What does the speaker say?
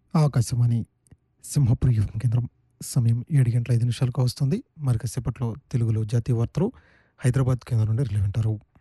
Akashvani Simhapuri FM కేంద్రం. సమయం 7:05 వస్తుంది. మరి కాసేపట్లో తెలుగులో జాతీయ వార్తలు హైదరాబాద్ కేంద్రం నుండి రిలే వింటారు.